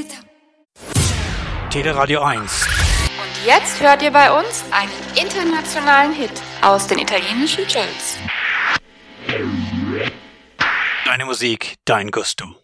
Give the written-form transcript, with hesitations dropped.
Teleradio 1. Und jetzt hört ihr bei uns einen internationalen Hit aus den italienischen Charts. Deine Musik, dein Gusto.